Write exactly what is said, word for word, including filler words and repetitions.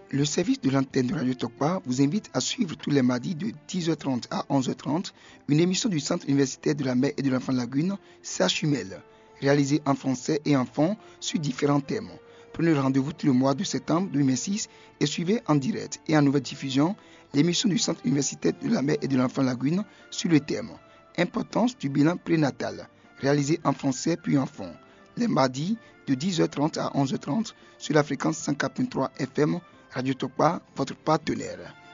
Le service de l'antenne de Radio Tokpa vous invite à suivre tous les mardis de dix heures trente à onze heures trente une émission du Centre universitaire de la mère et de l'enfant Lagune, C H U M E L, réalisée en français et en fond sur différents thèmes. Prenez rendez-vous tout le mois de septembre deux mille six et suivez en direct et en nouvelle diffusion l'émission du Centre universitaire de la mère et de l'enfant Lagune sur le thème Importance du bilan prénatal, réalisé en français puis en fond, les mardis de dix heures trente à onze heures trente sur la fréquence cent quatre virgule trois F M Radio Tokpa, votre partenaire.